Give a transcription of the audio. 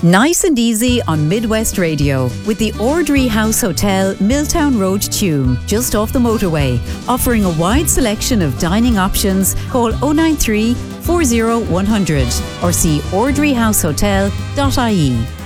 Nice and easy on Midwest Radio with the Ordry House Hotel, Milltown Road, Tuam, just off the motorway. Offering a wide selection of dining options, call 093 40 100 or see ordryhousehotel.ie.